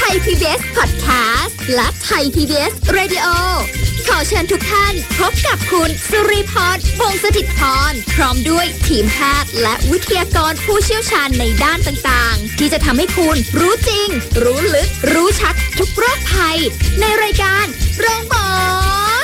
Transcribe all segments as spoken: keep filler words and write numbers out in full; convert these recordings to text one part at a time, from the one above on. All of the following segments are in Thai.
ย พี บี เอส Podcast และไทย พี บี เอส Radio ขอเชิญทุกท่านพบกับคุณสุริพร วงศ์สถิตพรพร้อมด้วยทีมแพทย์และวิทยากรผู้เชี่ยวชาญในด้านต่างๆที่จะทำให้คุณรู้จริงรู้ลึกรู้ชัดทุกโรคภัยในรายการโรงพยาบาล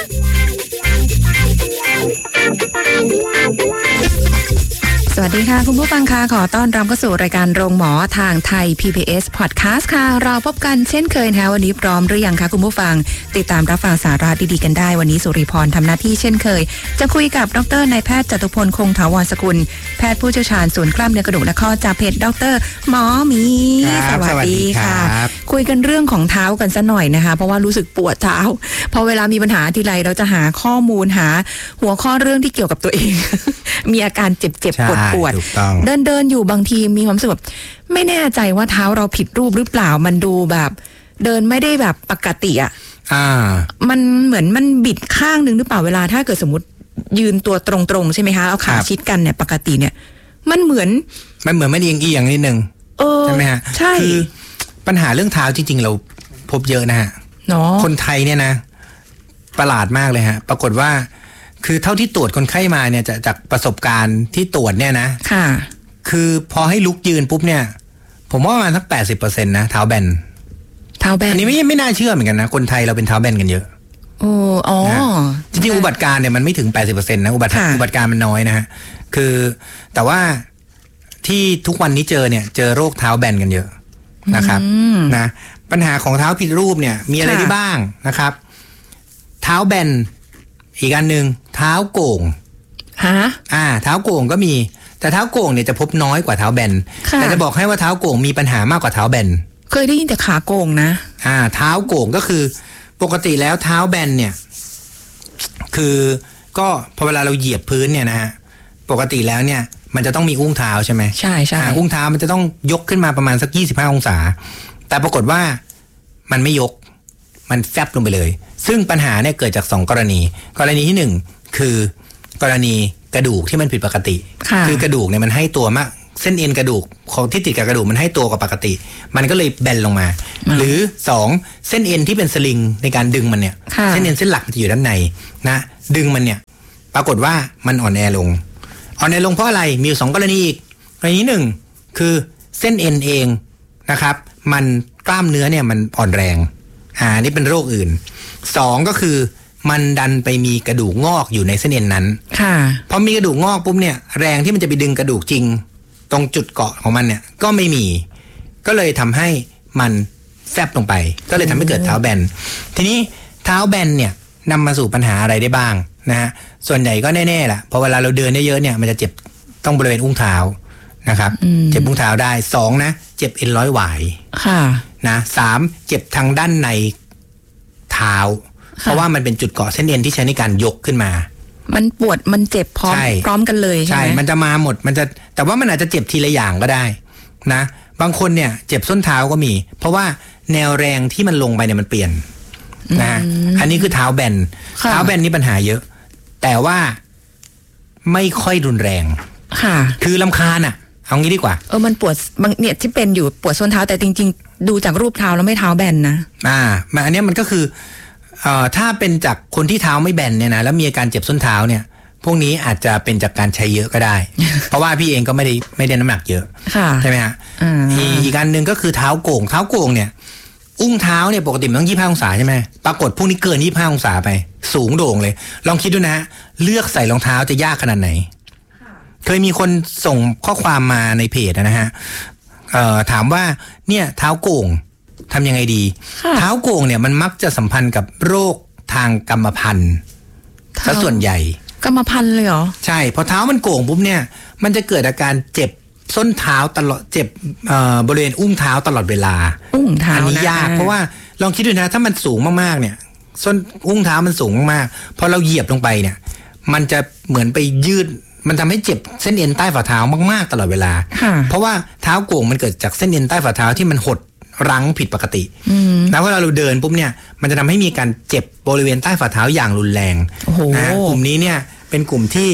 สวัสดีค่ะคุณผู้ฟังค่ะขอต้อนรับเข้าสู่รายการโรงหมอทางไทย พี บี เอส Podcast ค่ะเราพบกันเช่นเคยนะคะวันนี้พร้อมหรือยังคะคุณผู้ฟังติดตามรับฟังสาระดีๆกันได้วันนี้สุริพรทำหน้าที่เช่นเคยจะคุยกับดรนายแพทย์จตุพลคงถาวรสกุลแพทย์ผู้เชี่ยวชาญศูนย์กล้ามเนื้อกระดูกและข้อจากเพจดรหมอหมีสวัสดีค่ะคุยกันเรื่องของเท้ากันซะหน่อยนะคะเพราะว่ารู้สึกปวดเท้าพอเวลามีปัญหาทีไรเราจะหาข้อมูลหาหัวข้อเรื่องที่เกี่ยวกับตัวเอง มีอาการเจ็บๆปวดๆเดินเดินอยู่บางทีมีความรู้สึกแบบไม่แน่ใจว่าเท้าเราผิดรูปหรือเปล่ามันดูแบบเดินไม่ได้แบบปกติอ่ะอ่ามันเหมือนมันบิดข้างนึงหรือเปล่าเวลาถ้าเกิดสมมติยืนตัวตรงๆใช่ไหมคะเอาขาชิดกันเนี่ยปกติเนี่ยมันเหมือนมันเหมือนไม่เอียงเอียงนิดนึงใช่ไหมฮะใช่คือปัญหาเรื่องเท้าจริงๆเราพบเยอะนะฮะคนไทยเนี่ยนะประหลาดมากเลยฮะปรากฏว่าคือเท่าที่ตรวจคนไข้มาเนี่ยจะจากประสบการณ์ที่ตรวจเนี่ยนะค่ะคือพอให้ลุกยืนปุ๊บเนี่ยผมว่าประมาณสักแปดสิบเปอร์เซ็นต์นะเท้าแบนเท้าแบนอันนี้ไม่ไม่น่าเชื่อเหมือนกันนะคนไทยเราเป็นเท้าแบนกันเยอะโอ้อ๋อจริงๆอุบัติการเนี่ยมันไม่ถึงแปดสิบเปอร์เซ็นต์นะอุบัติอุบัติการมันน้อยนะฮะคือแต่ว่าที่ทุกวันนี้เจอเนี่ยเจอโรคเท้าแบนกันเยอะนะครับนะปัญหาของเท้าผิดรูปเนี่ยมีอะไรที่บ้างนะครับเท้าแบนอีกอันหนึ่งเท้าโก่งฮะอ่าเท้าโก่งก็มีแต่เท้าโก่งเนี่ยจะพบน้อยกว่าเท้าแบนแต่จะบอกให้ว่าเท้าโก่งมีปัญหามากกว่าเท้าแบนเคยได้ยินแต่ขาโก่งนะอ่าเท้าโก่งก็คือปกติแล้วเท้าแบนเนี่ยคือก็พอเวลาเราเหยียบพื้นเนี่ยนะฮะปกติแล้วเนี่ยมันจะต้องมีอุ้งเท้าใช่ไหมใช่ใช่อุ้งเท้ามันจะต้องยกขึ้นมาประมาณสักยี่สิบห้าองศาแต่ปรากฏว่ามันไม่ยกมันแฟบลงไปเลยซึ่งปัญหาเนี่ยเกิดจากสองกรณีกรณีที่หนึ่งคือกรณีกระดูกที่มันผิดปกติคือกระดูกเนี่ยมันให้ตัวมากเส้นเอ็นกระดูกของที่ติดกับกระดูกมันให้ตัวกว่าปกติมันก็เลยแบนลงมาหรือสองเส้นเอ็นที่เป็นสลิงในการดึงมันเนี่ยเส้นเอ็นเส้นหลักมันจะอยู่ด้านในนะดึงมันเนี่ยปรากฏว่ามันอ่อนแอลงอ่อนแอลงเพราะอะไรมีสองกรณีอีกกรณีหนึ่งคือเส้นเอ็นเองนะครับมันกล้ามเนื้อเนี่ยมันอ่อนแรงอ่านี่เป็นโรคอื่นสองก็คือมันดันไปมีกระดูกงอกอยู่ในเส้นเอ็นนั้นค่ะพอมีกระดูกงอกปุ๊บเนี่ยแรงที่มันจะไปดึงกระดูกจริงตรงจุดเกาะของมันเนี่ยก็ไม่มีก็เลยทำให้มันแฟบลงไปก็เลยทำให้เกิดเท้าแบนทีนี้เท้าแบนเนี่ยนำมาสู่ปัญหาอะไรได้บ้างนะฮะส่วนใหญ่ก็แน่ๆแหละพอเวลาเราเดินเยอะๆเนี่ยมันจะเจ็บต้องบริเวณอุ้งเท้านะครับเจ็บอุ้งเท้าได้สองนะเจ็บเอ็นร้อยหวายค่ะนะสามเจ็บทางด้านในเท้าเพราะว่ามันเป็นจุดเกาะเส้นเอ็นที่ใช้ในการยกขึ้นมามันปวดมันเจ็บพร้อมพร้อมกันเลยใช่ไหมใช่มันจะมาหมดมันจะแต่ว่ามันอาจจะเจ็บทีละอย่างก็ได้นะบางคนเนี่ยเจ็บส้นเท้าก็มีเพราะว่าแนวแรงที่มันลงไปเนี่ยมันเปลี่ยนนะอันนี้คือเท้าแบนเท้าแบนนี่ปัญหาเยอะแต่ว่าไม่ค่อยรุนแรงค่ะคือรำคาญอ่ะเอางี้ดีกว่าเออมันปวดบางเนี่ยที่เป็นอยู่ปวดส้นเท้าแต่จริงๆดูจากรูปเท้าแล้วไม่เท้าแบนนะอ่ามันอันนี้มันก็คือเอ่อถ้าเป็นจากคนที่เท้าไม่แบนเนี่ยนะแล้วมีอาการเจ็บส้นเท้าเนี่ยพวกนี้อาจจะเป็นจากการใช้เยอะก็ได้ เพราะว่าพี่เองก็ไม่ได้ไม่ได้น้ำหนักเยอะใช่ไหมฮะอีกอันหนึ่งก็คือเท้าโก่งเท้าโก่งเนี่ยอุ้งเท้าเนี่ยปกติมันต้องยี่สิบห้าองศาใช่ไหมปรากฏพวกนี้เกินยี่สิบห้าองศาไปสูงโด่งเลยลองคิดดูนะฮะเลือกใส่รองเท้าจะยากขนาดไหนเคยมีคนส่งข้อความมาในเพจนะฮะเอ่อถามว่าเนี่ยเท้าโก่งทำยังไงดีเท้าโก่งเนี่ยมันมักจะสัมพันธ์กับโรคทางกรรมพันธุ์ซะส่วนใหญ่กรรมพันธุ์เลยเหรอใช่พอเท้ามันโก่งปุ๊บเนี่ยมันจะเกิดอาการเจ็บส้นเท้าตลอดเจ็บบริเวณอุ้งเท้าตลอดเวลาอุ้งเท้าอันนี้ยากเพราะว่าลองคิดดูนะถ้ามันสูงมากๆเนี่ยส้นอุ้งเท้ามันสูงมากพอเราเหยียบลงไปเนี่ยมันจะเหมือนไปยืดมันทำให้เจ็บเส้นเอ็นใต้ฝ่าเท้ามากๆตลอดเวลาเพราะว่าเท้าโก่งมันเกิดจากเส้นเอ็นใต้ฝ่าเท้าที่มันหดรั้งผิดปกติแล้วเวลาเราเดินปุ๊บเนี่ยมันจะทำให้มีการเจ็บบริเวณใต้ฝ่าเท้าอย่างรุนแรงนะกลุ่มนี้เนี่ยเป็นกลุ่มที่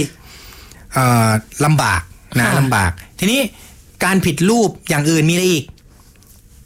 ลำบากนะลำบากทีนี้การผิดรูปอย่างอื่นมีอะไรอีก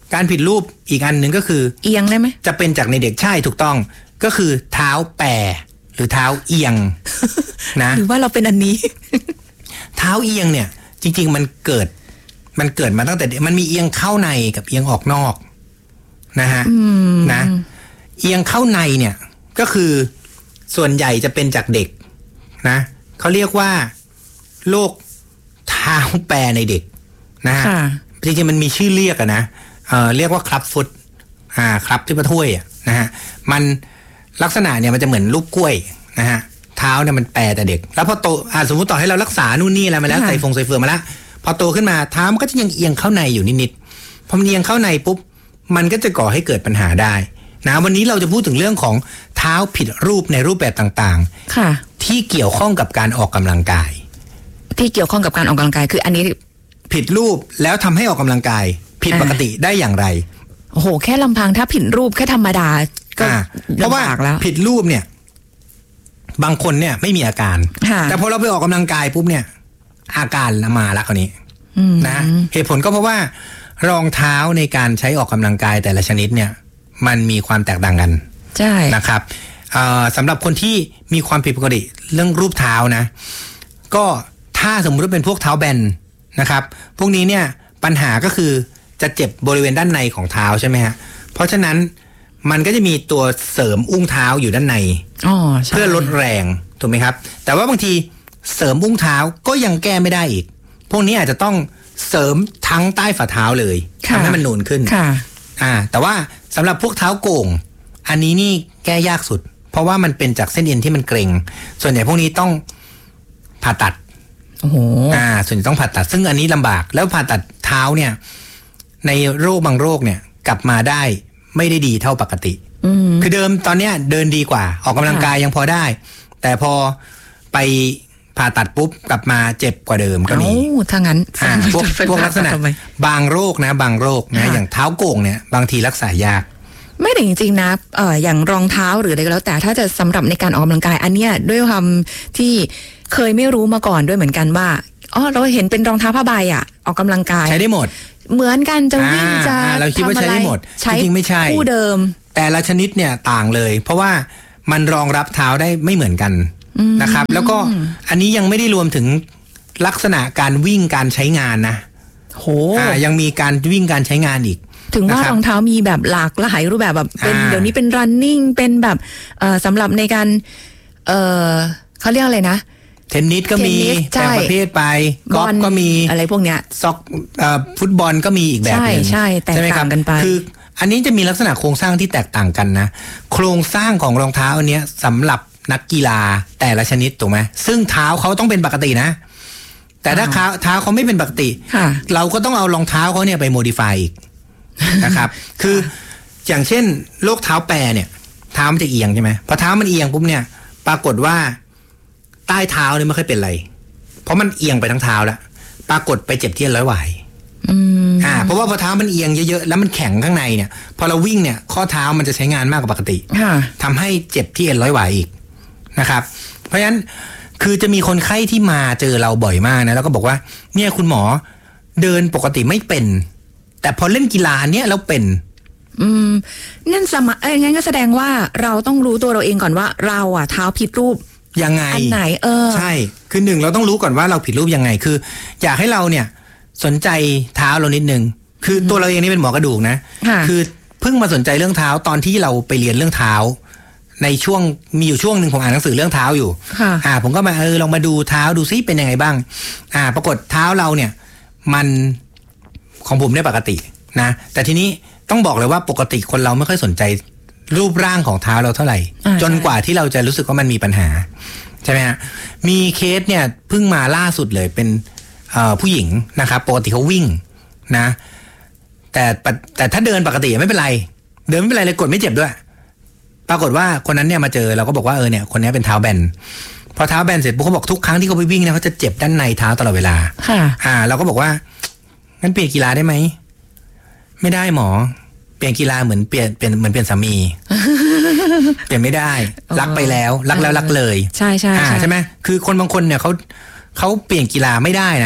การผิดรูปอีกอันหนึ่งก็คือเอียงได้ไหมจะเป็นจากในเด็กใช่ถูกต้องก็คือเท้าแปรหรือเท้าเอียงนะหรือว่าเราเป็นอันนี้เท้าเอียงเนี่ยจริงๆมันเกิดมันเกิดมาตั้งแต่มันมีเอียงเข้าในกับเอียงออกนอกนะฮะนะเอียงเข้าในเนี่ยก็คือส่วนใหญ่จะเป็นจากเด็กนะเขาเรียกว่าโรคเท้าแปรในเด็กนะฮะจริงๆมันมีชื่อเรียกอะนะเอ่อเรียกว่าคลับฟุตอ่าคลับที่ประถ้วยอะนะฮะมันลักษณะเนี่ยมันจะเหมือนลูกกล้วยนะฮะเท้าเนี่ยมันแปรแต่เด็กแล้วพอโตอ่าสมมติต่อให้เรารักษานู่นนี่อะไรมาแล้วใส่ฟงใส่เฟืองมาแล้วพอโตขึ้นมาเท้ามันก็จะยังเอียงเข้าในอยู่นิดๆพอมันเอียงเข้าในปุ๊บมันก็จะก่อให้เกิดปัญหาได้นะวันนี้เราจะพูดถึงเรื่องของเท้าผิดรูปในรูปแบบต่างๆค่ะที่เกี่ยวข้องกับการออกกำลังกายที่เกี่ยวข้องกับการออกกำลังกายคืออันนี้ผิดรูปแล้วทำให้ออกกำลังกายผิดปกติได้อย่างไรโอ้โหแค่ลำพังถ้าผิดรูปแค่ธรรมดาก็เพราะว่าผิดรูปเนี่ยบางคนเนี่ยไม่มีอาการแต่พอเราไปออกกำลังกายปุ๊บเนี่ยอาการมาละคราวนี้นะเหตุผลก็เพราะว่ารองเท้าในการใช้ออกกำลังกายแต่ละชนิดเนี่ยมันมีความแตกต่างกันใช่นะครับสำหรับคนที่มีความผิดปกติเรื่องรูปเท้านะก็ถ้าสมมติว่าเป็นพวกเท้าแบนนะครับพวกนี้เนี่ยปัญหาก็คือจะเจ็บบริเวณด้านในของเท้าใช่ไหมฮะเพราะฉะนั้นมันก็จะมีตัวเสริมอุ้งเท้าอยู่ด้านในเพื่อลดแรงถูกไหมครับแต่ว่าบางทีเสริมอุ้งเท้าก็ยังแก้ไม่ได้อีกพวกนี้อาจจะต้องเสริมทั้งใต้ฝ่าเท้าเลยทำให้มันนูนขึ้นอ่าแต่ว่าสำหรับพวกเท้าโก่งอันนี้นี่แก้ยากสุดเพราะว่ามันเป็นจากเส้นเอ็นที่มันเกร็งส่วนใหญ่พวกนี้ต้องผ่าตัดโอ้โหอ่าส่วนใหญ่ต้องผ่าตัดซึ่งอันนี้ลำบากแล้วผ่าตัดเท้าเนี่ยในโรคบางโรคเนี่ยกลับมาได้ไม่ได้ดีเท่าปกติคือเดิมตอนเนี้ยเดินดีกว่าออกกำลังกายยังพอได้แต่พอไปผ่าตัดปุ๊บกลับมาเจ็บกว่าเดิมก็มีถ้างั้นพวกพวกลักษณะบางโรคนะบางโรคนะอย่างเท้าโก่งเนี่ยบางทีรักษายากไม่แต่จริงๆนะเอ่ออย่างรองเท้าหรืออะไรก็แล้วแต่ถ้าจะสำหรับในการออกกำลังกายอันเนี้ยด้วยความที่เคยไม่รู้มาก่อนด้วยเหมือนกันว่าอ๋อเราเห็นเป็นรองเท้าผ้าใบอ่ะออกกำลังกายใช้ได้หมดเหมือนกันจะวิ่งจะเราคิดว่าใช้ได้หมดจริงๆไม่ใช่คู่เดิมแต่ละชนิดเนี่ยต่างเลยเพราะว่ามันรองรับเท้าได้ไม่เหมือนกันนะครับแล้วก็อันนี้ยังไม่ได้รวมถึงลักษณะการวิ่งการใช้งานนะโหอ่ายังมีการวิ่งการใช้งานอีกถึงว่ารองเท้ามีแบบหลากหลายรูปแบบแบบเป็นเดี๋ยวนี้เป็น running เป็นแบบเอ่อสำหรับในการเอ่อเขาเรียกอะไรนะเทนนิสก็มีแต่ประเภทไปกอล์ฟก็มีอะไรพวกเนี้ยซ็อกเอ่อฟุตบอลก็มีอีกแบบนึงใช่ใช่แตกต่างกันไปคืออันนี้จะมีลักษณะโครงสร้างที่แตกต่างกันนะโครงสร้างของรองเท้าอันนี้สำหรับนักกีฬาแต่ละชนิดถูกไหมซึ่งเท้าเขาต้องเป็นปกตินะแต่ถ้าเท้าเท้าเขาไม่เป็นปกติเราก็ต้องเอารองเท้าเขาเนี่ยไปโมดิฟายอีกนะครับคืออย่างเช่นโรคเท้าแปรเนี่ยเท้ามันจะเอียงใช่ไหมพอเท้ามันเอียงปุ๊บเนี่ยปรากฏว่าใต้เท้าเนี่ยไม่ค่อยเป็นไรเพราะมันเอียงไปทั้งเท้าแล้วปรากฏไปเจ็บที่เอ็นร้อยหวายอ่าเพราะว่าพอเท้ามันเอียงเยอะๆแล้วมันแข็งข้างในเนี่ยพอเราวิ่งเนี่ยข้อเท้ามันจะใช้งานมากกว่าปกติทำให้เจ็บที่เอ็นร้อยหวายอีกนะครับเพราะฉะนั้นคือจะมีคนไข้ที่มาเจอเราบ่อยมากนะแล้วก็บอกว่าเนี่ยคุณหมอเดินปกติไม่เป็นแต่พอเล่นกีฬาเนี้ยเราเป็นอืมนั่นสมะเอ้ยงั้นก็แสดงว่าเราต้องรู้ตัวเราเองก่อนว่าเราอ่ะเท้าผิดรูปยังไงอันไหนเออใช่คือหนึ่งเราต้องรู้ก่อนว่าเราผิดรูปยังไงคืออยากให้เราเนี่ยสนใจเท้าเรานิดนึงคือตัวเราเองนี่เป็นหมอกระดูกนะคือเพิ่งมาสนใจเรื่องเท้าตอนที่เราไปเรียนเรื่องเท้าในช่วงมีอยู่ช่วงหนึ่งผมอ่านหนังสือเรื่องเท้าอยู่อ่าผมก็มาเออลองมาดูเท้าดูซิเป็นยังไงบ้างอ่าปรากฏเท้าเราเนี่ยมันของผมได้ปกตินะแต่ทีนี้ต้องบอกเลยว่าปกติคนเราไม่ค่อยสนใจรูปร่างของเท้าเราเท่าไหร่จนกว่าที่เราจะรู้สึกว่ามันมีปัญหาใช่ไหมฮะมีเคสเนี่ยเพิ่งมาล่าสุดเลยเป็นผู้หญิงนะครับปกติเขาวิ่งนะแต่แต่ถ้าเดินปกติไม่เป็นไรเดินไม่เป็นไรเลยกดไม่เจ็บด้วยปรากฏว่าคนนั้นเนี่ยมาเจอเราก็บอกว่าเออเนี่ยคนนี้เป็นเท้าแบนพอเท้าแบนเสร็จปุ๊บเขาบอกทุกครั้งที่เขาไปวิ่งเนี่ยเขาจะเจ็บด้านในเท้าตลอดเวลาค่ะอ่าเราก็บอกว่างั้นเปลี่ยนกีฬาได้ไหมไม่ได้หมอเปลี่ยนกีฬาเหมือนเปลี่ยนเปลี่ยนเหมือนเปลี่ยนสามี เปลี่ยนไม่ได้รักไปแล้วรักแล้วรักเลยใช่ใช่ใช่ไหมคือคนบางคนเนี่ยเขาเขาเปลี่ยนกีฬาไม่ได้นะ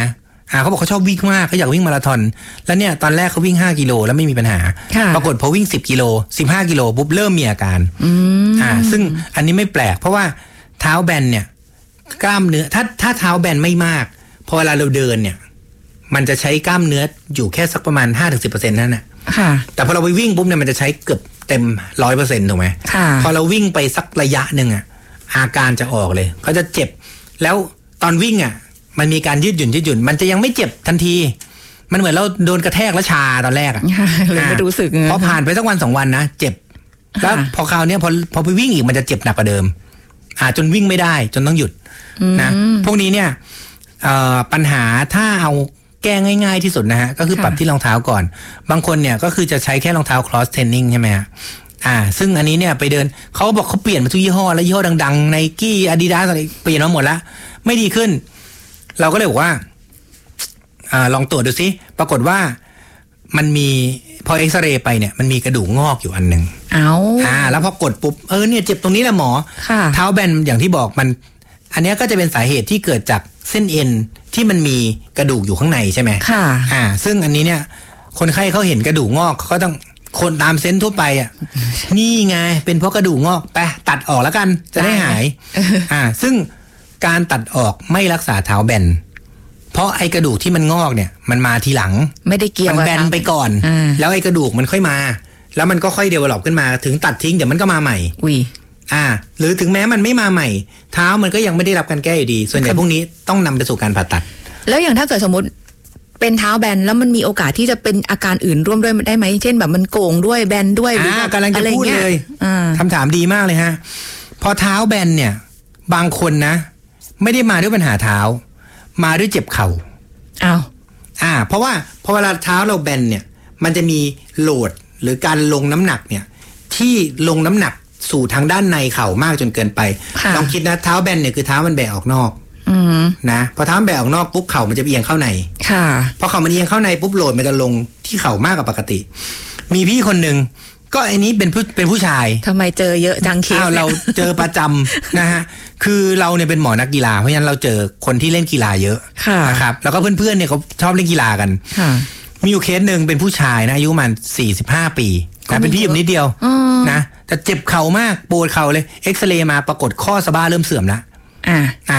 อ่าเขาบอกเขาชอบวิ่งมากเขาอยากวิ่งมาราธอนแล้วเนี่ยตอนแรกเขาวิ่งห้ากิโลแล้วไม่มีปัญหาปรากฏพอวิ่งสิบกิโลสิบห้ากิโลปุ๊บเริ่มมีอาการอ่าซึ่งอันนี้ไม่แปลกเพราะว่าเท้าแบนเนี่ยกล้ามเนื้อถ้าถ้าเท้าแบนไม่มากพอเวลาเราเดินเนี่ยมันจะใช้กล้ามเนื้ออยู่แค่สักประมาณ ห้าถึงสิบเปอร์เซ็นต์ นั่นแหละแต่พอเราไปวิ่งปุ๊บเนี่ยมันจะใช้เกือบเต็ม ร้อยเปอร์เซ็นต์ ถูกไหมพอเราวิ่งไปสักระยะนึงอ่ะอาการจะออกเลยเขาจะเจ็บแล้วตอนวิ่งอ่ะมันมีการยืดหยุ่นยืดหยุ่นมันจะยังไม่เจ็บทันทีมันเหมือนเราโดนกระแทกแล้วชาตอนแรกอ่ะเลยไม่รู้สึกพอผ่านไปสักวันสองวันนะเจ็บแล้วพอคราวนี้พอพอไปวิ่งอีกมันจะเจ็บหนักกว่าเดิมอ่าจนวิ่งไม่ได้จนต้องหยุดนะพวกนี้เนี่ยปัญหาถ้าเอาแก้ง่ายๆที่สุดนะฮะก็คือปรับที่รองเท้าก่อนบางคนเนี่ยก็คือจะใช้แค่รองเท้า cross training ใช่ไหมฮะอ่าซึ่งอันนี้เนี่ยไปเดินเขาบอกเขาเปลี่ยนมาทุกยี่ห้อแล้วยี่ห้อดังๆ Nike Adidas อะไรเปลี่ยนมาหมดแล้วไม่ดีขึ้นเราก็เลยบอกว่าอ่าลองตรวจดูซิปรากฏว่ามันมีพอเอ็กซเรย์ไปเนี่ยมันมีกระดูกงอกอยู่อันนึงเอาอ่าแล้วพอกดปุ๊บเออเนี่ยเจ็บตรงนี้แหละหมอเท้าแบนอย่างที่บอกมันอันนี้ก็จะเป็นสาเหตุที่เกิดจากเส้นเอ็นที่มันมีกระดูกอยู่ข้างในใช่ไหมค่ะอ่าซึ่งอันนี้เนี่ยคนไข้เขาเห็นกระดูกงอกเขาก็ต้องคนตามเซนส์ทั่วไปอ่ะ นี่ไงเป็นเพราะกระดูกงอกไปตัดออกแล้วกันจะได้หายอ่าซึ่งการตัดออกไม่รักษาเท้าแบนเพราะไอ้กระดูกที่มันงอกเนี่ยมันมาทีหลังไม่ได้เกี่ยวมันแบนไปก่อนแล้วไอ้กระดูกมันค่อยมาแล้วมันก็ค่อยเดเวลลอปขึ้นมาถึงตัดทิ้งเดี๋ยวมันก็มาใหม่อุ้ยอ่าหรือถึงแม้มันไม่มาใหม่เท้ามันก็ยังไม่ได้รับการแก้อยู่ดีส่วนใหญ่พวกนี้ต้องนำไปสู่การผ่าตัดแล้วอย่างถ้าเกิดสมมติเป็นเท้าแบนแล้วมันมีโอกาสที่จะเป็นอาการอื่นร่วมด้วยได้ไหมเช่นแบบมันโก่งด้วยแบนด้วยหรือกำลังจะพูดเลยคำถามดีมากเลยฮะพอเท้าแบนเนี่ยบางคนนะไม่ได้มาด้วยปัญหาเท้ามาด้วยเจ็บเข่าอ้าวอ่าเพราะว่าพอเวลาเท้าเราแบนเนี่ยมันจะมีโหลดหรือการลงน้ำหนักเนี่ยที่ลงน้ำหนักสู่ทางด้านในเข่ามากจนเกินไปลองคิดนะเท้าแบนเนี่ยคือเท้ามันแบะออกนอกนะพอเท้าแบะออกนอกปุ๊บเข่ามันจะเอียงเข้าในค่ะพอเข่ามันเอียงเข้าในปุ๊บโหลดมันจะลงที่เข่ามากกว่าปกติมีพี่คนหนึ่งก็อันนี้เป็นผู้เป็นผู้ชายทำไมเจอเยอะจังเคสอ้าวเราเจอประจำนะฮะคือเราเนี่ยเป็นหมอนักกีฬาเพราะฉะนั้นเราเจอคนที่เล่นกีฬาเยอะนะครับแล้วก็เพื่อนๆเนี่ยเขาชอบเล่นกีฬากันมีอยู่เคสหนึ่งเป็นผู้ชายนะอายุประมาณสี่สิบห้าปีนะเป็นพี่อยู่นิดเดียวนะแต่เจ็บเข่ามากปวดเข่าเลยเอ็กซเรย์มาปรากฏข้อสะบ้าเริ่มเสื่อมแล้วอ่าอ่า